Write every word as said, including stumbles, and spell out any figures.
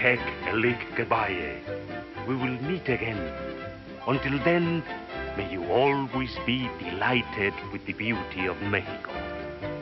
Goodbye. We will meet again. Until then, may you always be delighted with the beauty of Mexico.